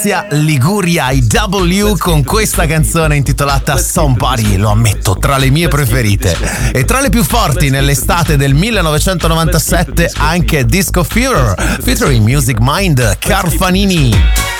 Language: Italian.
Liguria IW con questa canzone intitolata Somebody, lo ammetto, tra le mie preferite. E tra le più forti nell'estate del 1997 anche Disco Fever featuring Music Mind, Carl Fanini.